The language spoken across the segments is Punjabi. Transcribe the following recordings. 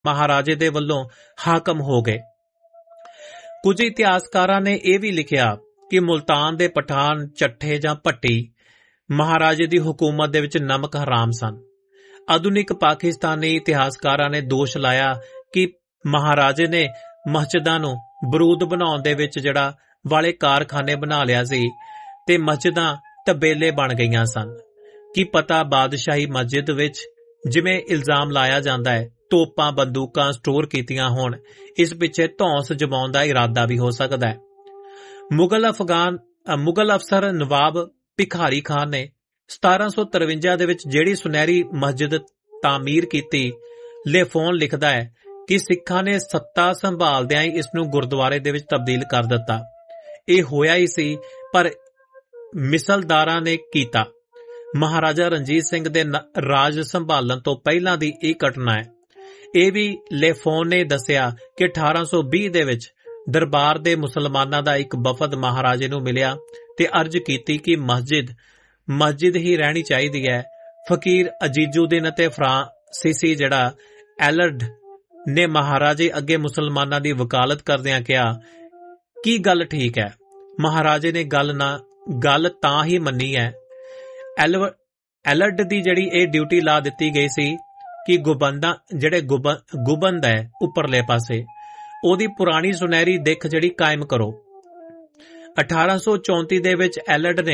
ਮਹਾਰਾਜੇ ਦੇ ਵੱਲੋਂ ਹਾਕਮ ਹੋ ਗਏ। ਕੁਝ ਇਤਿਹਾਸਕਾਰਾਂ ਨੇ ਇਹ ਵੀ ਲਿਖਿਆ ਕਿ ਮੁਲਤਾਨ ਦੇ ਪਠਾਨ ਚੱਠੇ ਜਾਂ ਭੱਟੀ ਮਹਾਰਾਜੇ ਦੀ ਹੁਕੂਮਤ ਦੇ ਵਿੱਚ ਨਮਕ ਹਰਾਮ ਸਨ। ਆਧੁਨਿਕ ਪਾਕਿਸਤਾਨੀ ਇਤਿਹਾਸਕਾਰਾਂ ਨੇ ਦੋਸ਼ ਲਾਇਆ ਕਿ ਮਹਾਰਾਜੇ ਨੇ ਮਸਜਿਦਾਂ ਨੂੰ ਬਰੂਦ ਬਣਾਉਣ ਦੇ ਵਿੱਚ ਵਾਲੇ ਕਾਰਖਾਨੇ ਬਣਾ ਲਿਆ ਸੀ ਤੇ ਮਸਜਿਦਾਂ ਤਬੇਲੇ ਬਣ ਗਈਆਂ ਸਨ। ਕੀ ਪਤਾ ਬਾਦਸ਼ਾਹੀ ਮਸਜਿਦ ਵਿੱਚ ਜਿਵੇਂ ਇਲਜ਼ਾਮ ਲਾਇਆ ਜਾਂਦਾ ਹੈ ਤੋਪਾਂ ਬੰਦੂਕਾਂ ਸਟੋਰ ਕੀਤੀਆਂ ਹੋਣ, ਇਸ ਪਿੱਛੇ ਧੌਂਸ ਜਮਾਉਣ ਦਾ ਇਰਾਦਾ ਵੀ ਹੋ ਸਕਦਾ ਹੈ। ਮੁਗਲ ਅਫਸਰ ਨਵਾਬ ਭਿਖਾਰੀ ਖਾਨ ਨੇ 1753 ਦੇ ਵਿੱਚ ਜਿਹੜੀ ਸੁਨਹਿਰੀ ਮਸਜਿਦ ਤਾਮੀਰ ਕੀਤੀ, ਲੇਫੋਨ ਲਿਖਦਾ ਹੈ ਕਿ ਸਿੱਖਾਂ ਨੇ ਸੱਤਾ ਸੰਭਾਲਦਿਆਂ ਹੀ ਇਸ ਨੂੰ ਗੁਰਦੁਆਰੇ ਦੇ ਵਿੱਚ ਤਬਦੀਲ ਕਰ ਦਿੱਤਾ। ਇਹ ਹੋਇਆ ਹੀ ਸੀ, ਪਰ ਮਿਸਲਦਾਰਾਂ ਨੇ ਕੀਤਾ। ਮਹਾਰਾਜਾ ਰਣਜੀਤ ਸਿੰਘ ਦੇ ਰਾਜ ਸੰਭਾਲਣ ਤੋਂ ਪਹਿਲਾਂ ਦੀ ਇਹ ਘਟਨਾ ਹੈ। ਇਹ ਵੀ ਲੇਫੋਨ ਨੇ ਦੱਸਿਆ ਕਿ 1820 ਦੇ ਵਿੱਚ ਦਰਬਾਰ ਦੇ ਮੁਸਲਮਾਨਾਂ ਦਾ ਇੱਕ ਵਫਦ ਮਹਾਰਾਜੇ ਨੂੰ ਮਿਲਿਆ ਤੇ ਅਰਜ਼ ਕੀਤੀ ਕਿ ਮਸਜਿਦ ਹੀ ਰਹਿਣੀ ਚਾਹੀਦੀ ਹੈ। ਫਕੀਰ ਅਜੀਜ਼ੁਦੀਨ ਅਤੇ ਫਰਾਂਸੀਸੀ ਐਲਰਡ ਨੇ ਮਹਾਰਾਜੇ ਅੱਗੇ ਮੁਸਲਮਾਨਾਂ ਦੀ ਵਕਾਲਤ ਕਰਦਿਆਂ ਕਿਹਾ ਕੀ ਗੱਲ ਠੀਕ ਹੈ। ਮਹਾਰਾਜੇ ਨੇ ਗੱਲ ਤਾਂ ਹੀ ਮੰਨੀ ਹੈ। ਐਲਰਡ ਦੀ ਇਹ ਡਿਊਟੀ ਲਾ ਦਿੱਤੀ ਗਈ ਸੀ ਕਿ ਗੁਬੰਦ ਹੈ ਉੱਪਰਲੇ ਪਾਸੇ, ਉਹਦੀ ਪੁਰਾਣੀ ਸੁਨਹਿਰੀ ਦਿੱਖ ਕਾਇਮ ਕਰੋ। 1834 ਦੇ ਵਿੱਚ ਐਲਰਡ ਨੇ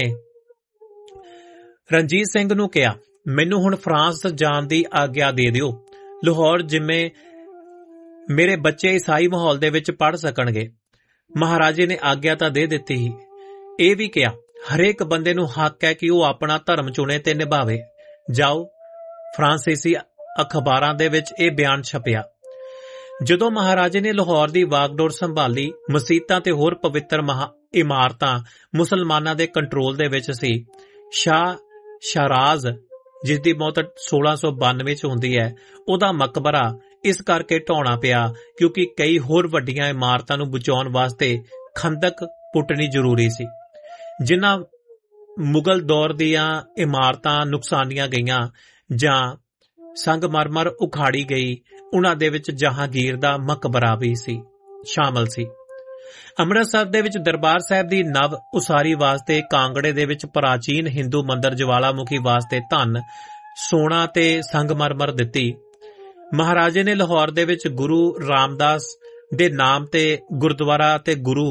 ਰਣਜੀਤ ਸਿੰਘ ਨੂੰ ਕਿਹਾ, ਮੈਨੂੰ ਹੁਣ ਫਰਾਂਸ ਜਾਣ ਦੀ ਆਗਿਆ ਦੇ ਦਿਓ। ਲਾਹੌਰ ਜਿਵੇਂ ਮੇਰੇ ਬੱਚੇ ਈਸਾਈ ਮਾਹੌਲ ਦੇ ਵਿੱਚ ਪੜ੍ਹ ਸਕਣਗੇ। ਮਹਾਰਾਜੇ ਨੇ ਆਗਿਆ ਤਾਂ ਦੇ ਦਿੱਤੀ ਹੀ, ਇਹ ਵੀ ਕਿਹਾ ਹਰੇਕ ਬੰਦੇ ਨੂੰ ਹੱਕ ਹੈ ਕਿ ਉਹ ਆਪਣਾ ਧਰਮ ਚੁਣੇ ਤੇ ਨਿਭਾਵੇ। ਜਾਓ। ਫਰਾਂਸੀਸੀ ਅਖਬਾਰਾਂ ਦੇ ਵਿੱਚ ਇਹ ਬਿਆਨ ਛਪਿਆ। ਜਦੋਂ ਮਹਾਰਾਜੇ ਨੇ ਲਾਹੌਰ ਦੀ ਵਾਗਡੋਰ ਸੰਭਾਲੀ, ਮਸੀਤਾਂ ਤੇ ਹੋਰ ਪਵਿੱਤਰ ਇਮਾਰਤਾਂ ਮੁਸਲਮਾਨਾਂ ਦੇ ਕੰਟਰੋਲ ਦੇ ਵਿੱਚ ਸੀ। ਸ਼ਾਹ ਸ਼ਾਹਰਾਜ਼, ਜਿਸ ਦੀ ਮੌਤ 1692 ਚ ਹੁੰਦੀ ਹੈ, ਉਹਦਾ ਮਕਬਰਾ ਇਸ ਕਰਕੇ ਢਾਉਣਾ ਪਿਆ ਕਿਉਂਕਿ ਕਈ ਹੋਰ ਵੱਡੀਆਂ ਇਮਾਰਤਾਂ ਨੂੰ ਬਚਾਉਣ ਵਾਸਤੇ ਖੰਦਕ ਪੁੱਟਣੀ ਜ਼ਰੂਰੀ ਸੀ। ਜਿਨ੍ਹਾਂ ਮੁਗਲ ਦੌਰ ਦੀਆਂ ਇਮਾਰਤਾਂ ਨੁਕਸਾਨੀਆਂ ਗਈਆਂ ਜਾਂ ਸੰਗਮਰਮਰ ਉਖਾੜੀ ਗਈ, ਉਹਨਾਂ ਦੇ ਵਿੱਚ ਜਹਾਂਗੀਰ ਦਾ ਮਕਬਰਾ ਵੀ ਸ਼ਾਮਲ ਸੀ। ਅੰਮ੍ਰਿਤਸਰ ਦੇ ਵਿੱਚ ਦਰਬਾਰ ਸਾਹਿਬ ਦੀ ਨਵ ਉਸਾਰੀ ਵਾਸਤੇ ਕਾਂਗੜੇ ਦੇ ਵਿੱਚ ਪ੍ਰਾਚੀਨ ਹਿੰਦੂ ਮੰਦਰ ਜਵਾਲਾਮੁਖੀ ਵਾਸਤੇ ਧਨ, ਸੋਨਾ ਤੇ ਸੰਗਮਰਮਰ ਦਿੱਤੀ। ਮਹਾਰਾਜੇ ਨੇ ਲਾਹੌਰ ਦੇ ਵਿੱਚ ਗੁਰੂ ਰਾਮਦਾਸ ਦੇ ਨਾਮ ਤੇ ਗੁਰਦੁਆਰਾ ਤੇ ਗੁਰੂ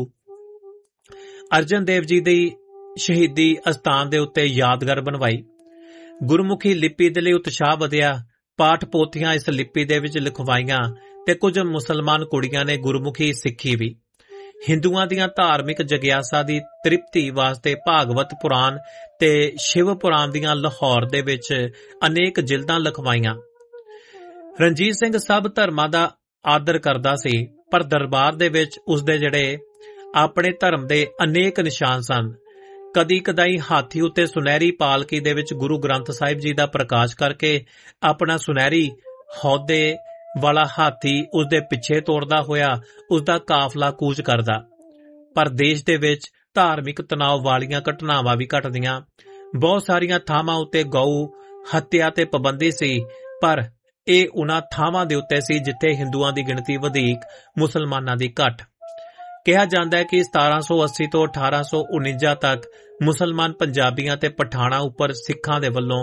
ਅਰਜਨ ਦੇਵ ਜੀ ਦੀ ਸ਼ਹੀਦੀ ਅਸਥਾਨ ਦੇ ਉੱਤੇ ਯਾਦਗਾਰ ਬਣਵਾਈ। ਗੁਰਮੁਖੀ ਲਿਪੀ ਦੇ ਲਈ ਉਤਸ਼ਾਹ ਵਧਿਆ। ਪਾਠ ਪੋਥੀਆਂ ਇਸ ਲਿਪੀ ਦੇ ਵਿੱਚ ਲਿਖਵਾਈਆਂ ਤੇ ਕੁਝ ਮੁਸਲਮਾਨ ਕੁੜੀਆਂ ਨੇ ਗੁਰਮੁਖੀ ਸਿੱਖੀ ਵੀ। ਹਿੰਦੂਆਂ ਦੀਆਂ ਧਾਰਮਿਕ ਜਗਿਆਸਾ ਦੀ ਤ੍ਰਿਪਤੀ ਵਾਸਤੇ ਭਾਗਵਤ ਪੁਰਾਣ ਤੇ ਸ਼ਿਵ ਪੁਰਾਣ ਦੀਆਂ ਲਾਹੌਰ ਦੇ ਵਿੱਚ ਅਨੇਕ ਜਿਲਦਾਂ ਲਿਖਵਾਈਆਂ। ਰਣਜੀਤ ਸਿੰਘ ਸਭ ਧਰਮਾਂ ਦਾ ਆਦਰ ਕਰਦਾ ਸੀ, ਪਰ ਦਰਬਾਰ ਦੇ ਵਿੱਚ ਉਸਦੇ ਆਪਣੇ ਧਰਮ ਦੇ ਅਨੇਕ ਨਿਸ਼ਾਨ ਸਨ। ਕਦੀ ਕਦਾਈ ਹਾਥੀ ਉੱਤੇ ਸੁਨਹਿਰੀ ਪਾਲਕੀ ਦੇ ਵਿੱਚ ਗੁਰੂ ਗ੍ਰੰਥ ਸਾਹਿਬ ਜੀ ਦਾ ਪ੍ਰਕਾਸ਼ ਕਰਕੇ ਆਪਣਾ ਸੁਨਹਿਰੀ ਹੌਦੇ ਵਾਲਾ ਹਾਥੀ ਉਸਦੇ ਪਿੱਛੇ ਤੋਰਦਾ ਹੋਇਆ ਉਸਦਾ ਕਾਫਲਾ ਕੂਚ ਕਰਦਾ। ਪਰ ਦੇਸ਼ ਦੇ ਵਿੱਚ ਧਾਰਮਿਕ ਤਣਾਅ ਵਾਲੀਆਂ ਘਟਨਾਵਾਂ ਵੀ ਘਟਦੀਆਂ। ਬਹੁਤ ਸਾਰੀਆਂ ਥਾਵਾਂ ਉੱਤੇ ਗਊ ਹੱਤਿਆ ਤੇ ਪਾਬੰਦੀ ਸੀ, ਪਰ ਇਹ ਉਹਨਾਂ ਥਾਵਾਂ ਦੇ ਉੱਤੇ ਸੀ ਜਿੱਥੇ ਹਿੰਦੂਆਂ ਦੀ ਗਿਣਤੀ ਵਧੇਕ, ਮੁਸਲਮਾਨਾਂ ਦੀ ਘੱਟ। ਕਿਹਾ ਜਾਂਦਾ ਹੈ ਕਿ 1780 ਤੋਂ 1849 ਤੱਕ ਮੁਸਲਮਾਨ ਪੰਜਾਬੀਆਂ ਤੇ ਪਠਾਣਾ ਉੱਪਰ ਸਿੱਖਾਂ ਦੇ ਵੱਲੋਂ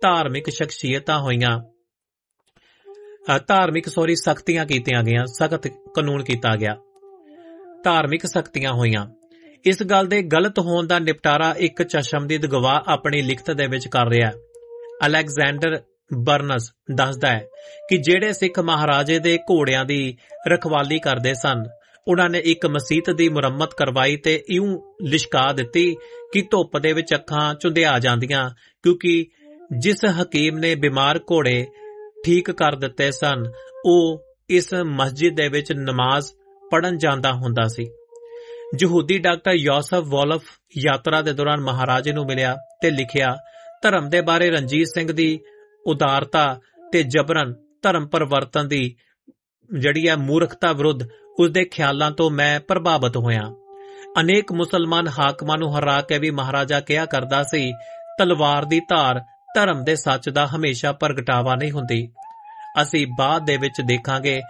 ਸਖਤੀਆਂ ਕੀਤੀਆਂ ਗਈਆਂ, ਸਖਤ ਕਾਨੂੰਨ ਕੀਤਾ ਗਿਆ, ਧਾਰਮਿਕ ਸਖਤੀਆਂ ਹੋਈਆਂ। ਇਸ ਗੱਲ ਦੇ ਗਲਤ ਹੋਣ ਦਾ ਨਿਪਟਾਰਾ ਇੱਕ ਚਸ਼ਮਦੀਦ ਗਵਾਹ ਆਪਣੀ ਲਿਖਤ ਦੇ ਵਿੱਚ ਕਰ ਰਿਹਾ। ਅਲੈਗਜ਼ੈਂਡਰ ਬਰਨਸ ਦੱਸਦਾ ਹੈ ਕਿ ਜਿਹੜੇ ਸਿੱਖ ਮਹਾਰਾਜੇ ਦੇ ਘੋੜਿਆਂ ਦੀ ਰਖਵਾਲੀ ਕਰਦੇ ਸਨ, ਉਹਨਾਂ ਨੇ ਇੱਕ ਮਸੀਤ ਦੀ ਮੁਰੰਮਤ ਕਰਵਾਈ ਤੇ ਇਉਂ ਲਿਸ਼ਕਾ ਦਿੱਤੀ ਕਿ ਧੁੱਪ ਦੇ ਵਿੱਚ ਅੱਖਾਂ ਝੁੰਧਿਆ ਜਾਂਦੀਆਂ, ਕਿਉਂਕਿ ਜਿਸ ਹਕੀਮ ਨੇ ਬਿਮਾਰ ਘੋੜੇ ਠੀਕ ਕਰ ਦਿੱਤੇ ਸਨ, ਉਹ ਇਸ ਮਸਜਿਦ ਦੇ ਵਿੱਚ ਨਮਾਜ਼ ਪੜ੍ਹਨ ਜਾਂਦਾ ਹੁੰਦਾ ਸੀ। ਯਹੂਦੀ ਡਾਕਟਰ ਯੋਸਫ ਵੋਲਫ ਯਾਤਰਾ ਦੇ ਦੌਰਾਨ ਮਹਾਰਾਜੇ ਨੂੰ ਮਿਲਿਆ ਤੇ ਲਿਖਿਆ, ਧਰਮ ਦੇ ਬਾਰੇ ਰਣਜੀਤ ਸਿੰਘ ਦੀ ਉਦਾਰਤਾ ਤੇ ਜਬਰਨ ਧਰਮ ਪਰਿਵਰਤਨ ਦੀ ਮੂਰਖਤਾ ਵਿਰੁੱਧ ਉਸਦੇ ਖਿਆਲਾਂ ਤੋਂ ਮੈਂ ਪ੍ਰਭਾਵਿਤ ਹੋਇਆ। ਅਨੇਕ ਮੁਸਲਮਾਨ ਹਾਕਮਾਂ ਨੂੰ ਹਰਾ ਕੇ ਵੀ ਮਹਾਰਾਜਾ ਕਿਹਾ ਕਰਦਾ ਸੀ, ਤਲਵਾਰ ਦੀ ਧਾਰ ਧਰਮ ਦੇ ਸੱਚ ਦਾ ਹਮੇਸ਼ਾ ਪ੍ਰਗਟਾਵਾ ਨਹੀਂ ਹੁੰਦੀ। ਅਸੀਂ ਬਾਅਦ ਦੇ ਵਿੱਚ ਦੇਖਾਂਗੇ